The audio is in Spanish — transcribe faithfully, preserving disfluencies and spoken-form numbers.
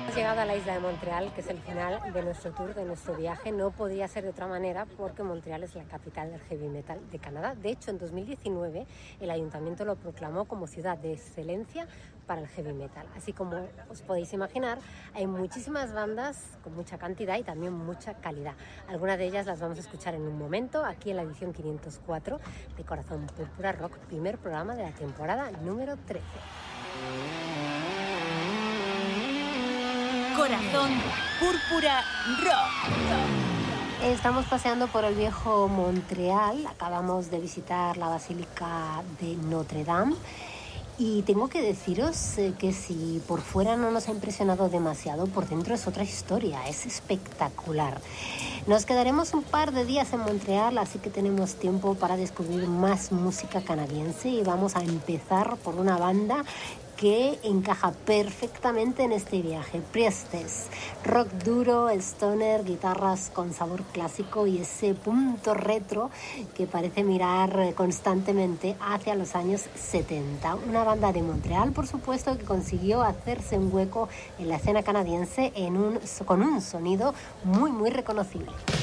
Hemos llegado a la isla de Montreal, que es el final de nuestro tour, de nuestro viaje. No podía ser de otra manera porque Montreal es la capital del heavy metal de Canadá. De hecho, en dos mil diecinueve el ayuntamiento lo proclamó como ciudad de excelencia para el heavy metal. Así como os podéis imaginar, hay muchísimas bandas con mucha cantidad y también mucha calidad. Algunas de ellas las vamos a escuchar en un momento, aquí en la edición quinientos cuatro de Corazón Púrpura Rock, primer programa de la temporada número trece. Corazón Púrpura Rock. Estamos paseando por el viejo Montreal, acabamos de visitar la Basílica de Notre Dame y tengo que deciros eh, que si por fuera no nos ha impresionado demasiado, por dentro es otra historia, es espectacular. Nos quedaremos un par de días en Montreal, así que tenemos tiempo para descubrir más música canadiense y vamos a empezar por una banda que encaja perfectamente en este viaje. Priestess, rock duro, stoner, guitarras con sabor clásico y ese punto retro que parece mirar constantemente hacia los años setenta. Una banda de Montreal, por supuesto, que consiguió hacerse un hueco en la escena canadiense en un, con un sonido muy muy reconocible.